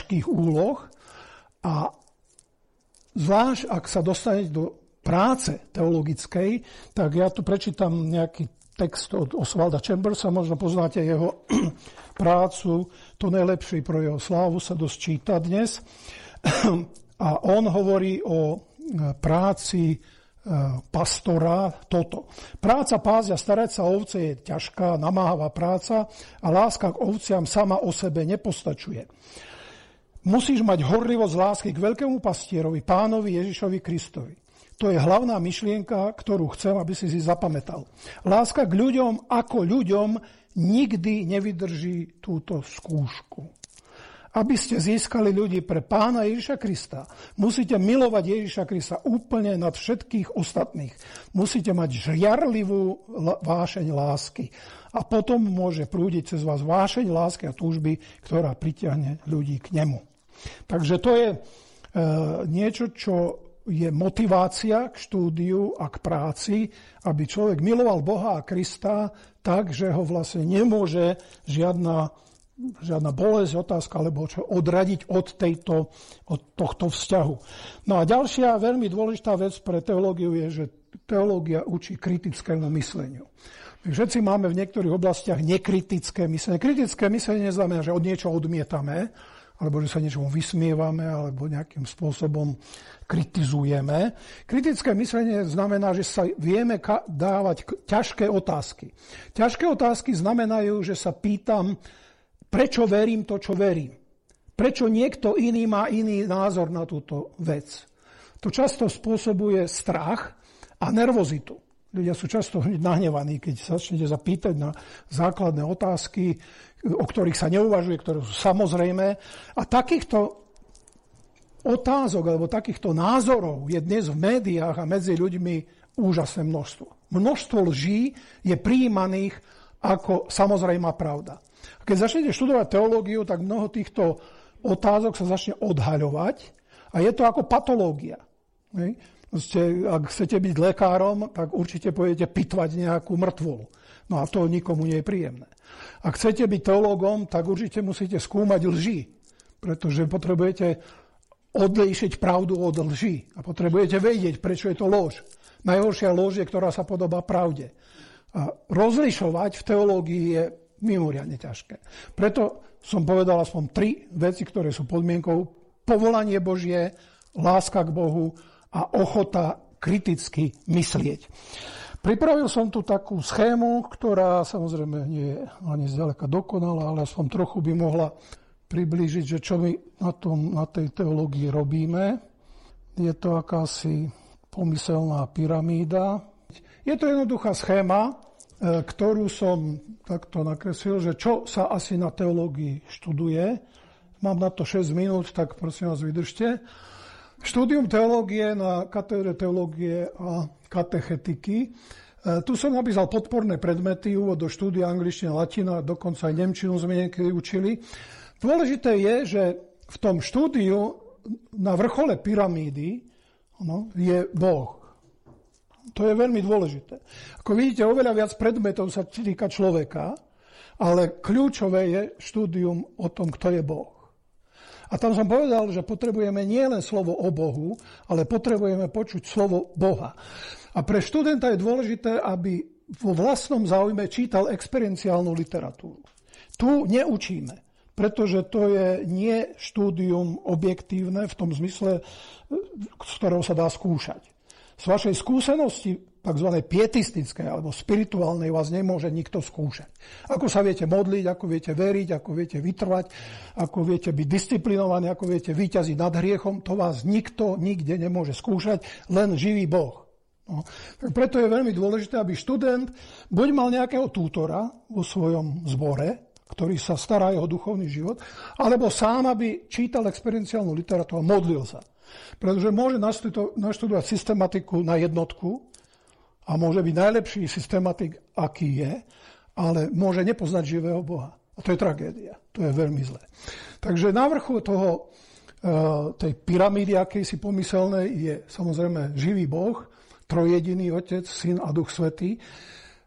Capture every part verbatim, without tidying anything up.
ťažkých úloh a zvlášť, ak sa dostanete do práce teologickej, tak ja tu prečítam nejaký text od Oswalda Chambersa, možno poznáte jeho prácu, to najlepšie pro jeho slávu sa dosť číta dnes. A on hovorí o práci pastora toto. Práca pásť a starať sa o ovce je ťažká, namáhavá práca a láska k ovciam sama o sebe nepostačuje. Musíš mať horlivosť lásky k veľkému pastierovi, pánovi Ježišovi Kristovi. To je hlavná myšlienka, ktorú chcem, aby si si zapamätal. Láska k ľuďom ako ľuďom nikdy nevydrží túto skúšku. Aby ste získali ľudí pre pána Ježiša Krista, musíte milovať Ježiša Krista úplne nad všetkých ostatných. Musíte mať žiarlivú vášeň lásky. A potom môže prúdiť cez vás vášeň lásky a túžby, ktorá pritiahne ľudí k nemu. Takže to je e, niečo, čo je motivácia k štúdiu a k práci, aby človek miloval Boha a Krista tak, že ho vlastne nemôže žiadna žiadna bolesť, otázka, alebo čo odradiť od, tejto, od tohto vzťahu. No a ďalšia veľmi dôležitá vec pre teológiu je, že teológia učí kritickému mysleniu. My všetci máme v niektorých oblastiach nekritické myslenie. Kritické myslenie neznamená, že od niečo odmietame, alebo že sa niečomu vysmievame, alebo nejakým spôsobom kritizujeme. Kritické myslenie znamená, že sa vieme dávať ťažké otázky. Ťažké otázky znamenajú, že sa pýtam, prečo verím to, čo verím? Prečo niekto iný má iný názor na túto vec? To často spôsobuje strach a nervozitu. Ľudia sú často nahnevaní, keď sa začnete zapýtať na základné otázky, o ktorých sa neuvažuje, ktoré sú samozrejmé. A takýchto otázok alebo takýchto názorov je dnes v médiách a medzi ľuďmi úžasné množstvo. Množstvo lží je prijímaných ako samozrejmá pravda. Keď začnete študovať teológiu, tak mnoho týchto otázok sa začne odhaľovať a je to ako patológia. Ak chcete byť lekárom, tak určite pôjdete pitvať nejakú mŕtvolu. No a to nikomu nie je príjemné. Ak chcete byť teológom, tak určite musíte skúmať lži, pretože potrebujete odlíšiť pravdu od lži a potrebujete vedieť, prečo je to lož. Najhoršia lož je, ktorá sa podobá pravde. A rozlišovať v teológii je mimoriadne ťažké. Preto som povedal aspoň tri veci, ktoré sú podmienkou: povolanie Božie, láska k Bohu a ochota kriticky myslieť. Pripravil som tu takú schému, ktorá samozrejme nie je ani zďaleka dokonalá, ale aspoň trochu by mohla priblížiť, že čo my na, tom, na tej teológii robíme. Je to akási pomyselná pyramída. Je to jednoduchá schéma, ktorú som takto nakreslil, že čo sa asi na teológii študuje. Mám na to šesť minút, tak prosím vás, vydržte. Štúdium teológie na katedre teológie a katechetiky. Tu som napísal podporné predmety, úvod do štúdia angličtina, latina, dokonca aj nemčinu sme niekedy učili. Dôležité je, že v tom štúdiu na vrchole pyramídy no, je Boh. To je veľmi dôležité. Ako vidíte, oveľa viac predmetov sa týka človeka, ale kľúčové je štúdium o tom, kto je Boh. A tam som povedal, že potrebujeme nielen slovo o Bohu, ale potrebujeme počuť slovo Boha. A pre študenta je dôležité, aby vo vlastnom záujme čítal experienciálnu literatúru. Tu neučíme, pretože to je nie štúdium objektívne v tom zmysle, z ktorého sa dá skúšať. Z vašej skúsenosti, tzv. Pietistickej alebo spirituálnej, vás nemôže nikto skúšať. Ako sa viete modliť, ako viete veriť, ako viete vytrvať, ako viete byť disciplinovaní, ako viete vyťaziť nad hriechom, to vás nikto nikde nemôže skúšať, len živý Boh. No. Tak preto je veľmi dôležité, aby študent buď mal nejakého tútora vo svojom zbore, ktorý sa stará o jeho duchovný život, alebo sám, aby čítal experienciálnu literatúru a modlil sa. Pretože môže naštudovať systematiku na jednotku a môže byť najlepší systematik, aký je, ale môže nepoznať živého Boha. A to je tragédia. To je veľmi zlé. Takže na vrchu toho, tej pyramídy akejsi pomyselnej je samozrejme živý Boh, trojjediný Otec, Syn a Duch Svätý.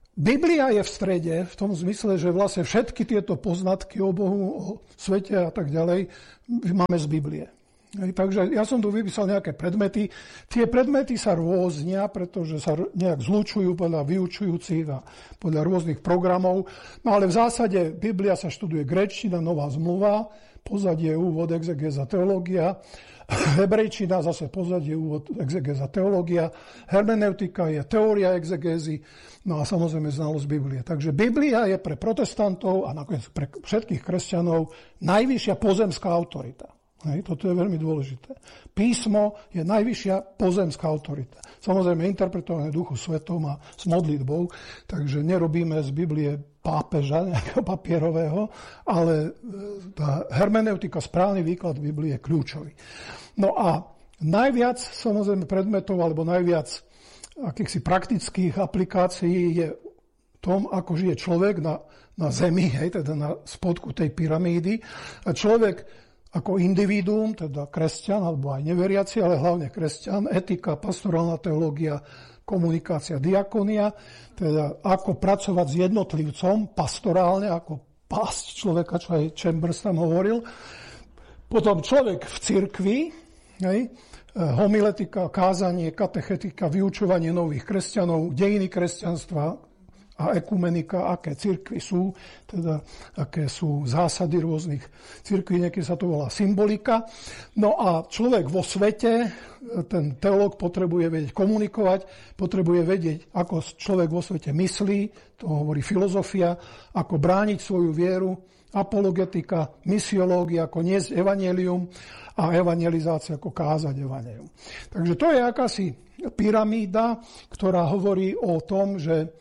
Biblia je v strede, v tom zmysle, že vlastne všetky tieto poznatky o Bohu, o svete a tak ďalej máme z Biblie. Takže ja som tu vypísal nejaké predmety. Tie predmety sa rôznia, pretože sa nejak zlučujú podľa vyučujúcich a podľa rôznych programov. No ale v zásade Biblia sa študuje gréčtina, nová zmluva, pozadie, úvod, exegéza, teológia. Hebrejčina, zase pozadie, úvod, exegéza, teológia. Hermeneutika je teória exegézy, no a samozrejme znalosť Biblie. Takže Biblia je pre protestantov a nakoniec pre všetkých kresťanov najvyššia pozemská autorita. Hej, toto je veľmi dôležité. Písmo je najvyššia pozemská autorita. Samozrejme interpretované Duchu Svetom a s modlitbou, takže nerobíme z Biblie pápeža nejakého papierového, ale tá hermeneutika, správny výklad Biblie je kľúčový. No a najviac samozrejme predmetov, alebo najviac akýchsi praktických aplikácií je tom, ako žije človek na, na zemi, hej, teda na spodku tej pyramídy. A človek ako individuum, teda kresťan, alebo aj neveriaci, ale hlavne kresťan, etika, pastorálna teológia, komunikácia, diakonia, teda ako pracovať s jednotlivcom, pastorálne, ako pásť človeka, čo aj Chambers tam hovoril. Potom človek v cirkvi, hej, homiletika, kázanie, katechetika, vyučovanie nových kresťanov, dejiny kresťanstva, a ekumenika, aké cirkvi sú, teda aké sú zásady rôznych cirkví, niekedy sa to volá symbolika. No a človek vo svete, ten teológ potrebuje vedieť komunikovať, potrebuje vedieť, ako človek vo svete myslí, to hovorí filozofia, ako brániť svoju vieru, apologetika, misiológia, ako niesť evanjelium a evangelizácia, ako kázať evanjelium. Takže to je akási pyramída, ktorá hovorí o tom, že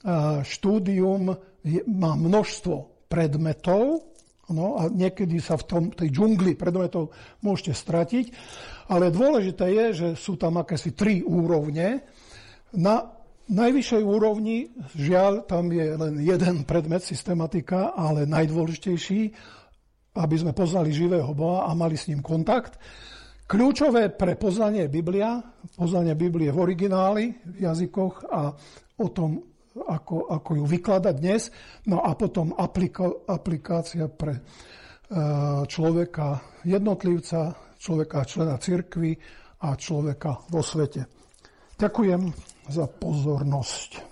štúdium má množstvo predmetov, no a niekedy sa v tom, tej džungli predmetov môžete stratiť, ale dôležité je, že sú tam akési tri úrovne. Na najvyššej úrovni, žiaľ, tam je len jeden predmet, systematika, ale najdôležitejší, aby sme poznali živého Boha a mali s ním kontakt. Kľúčové pre poznanie Biblia, poznanie Biblie v origináli, v jazykoch a o tom, Ako, ako ju vykladať dnes, no a potom aplika, aplikácia pre e, človeka jednotlivca, človeka člena cirkvi a človeka vo svete. Ďakujem za pozornosť.